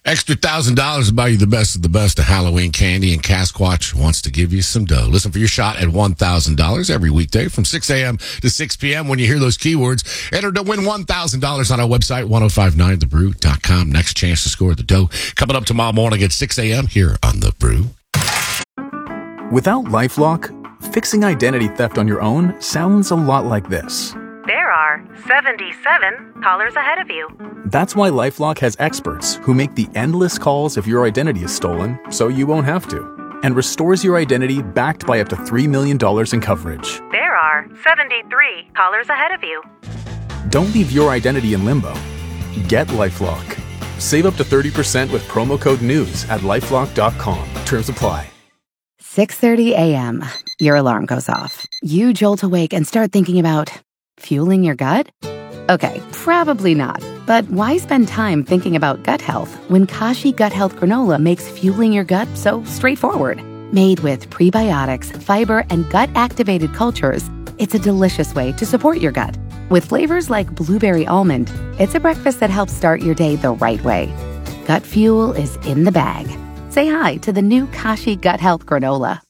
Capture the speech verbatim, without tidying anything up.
Extra one thousand dollars to buy you the best of the best of Halloween candy, and Casquatch wants to give you some dough. Listen for your shot at one thousand dollars every weekday from six a.m. to six p.m. When you hear those keywords, enter to win one thousand dollars on our website, ten fifty-nine the brew dot com. Next chance to score the dough coming up tomorrow morning at six a.m. here on The Brew. Without LifeLock, fixing identity theft on your own sounds a lot like this. There are seventy-seven callers ahead of you. That's why LifeLock has experts who make the endless calls if your identity is stolen, so you won't have to, and restores your identity backed by up to three million dollars in coverage. There are seventy-three callers ahead of you. Don't leave your identity in limbo. Get LifeLock. Save up to thirty percent with promo code NEWS at lifelock dot com. Terms apply. six thirty a.m. Your alarm goes off. You jolt awake and start thinking about fueling your gut? Okay, probably not. But why spend time thinking about gut health when Kashi Gut Health Granola makes fueling your gut so straightforward? Made with prebiotics, fiber, and gut-activated cultures, it's a delicious way to support your gut. With flavors like blueberry almond, it's a breakfast that helps start your day the right way. Gut fuel is in the bag. Say hi to the new Kashi Gut Health Granola.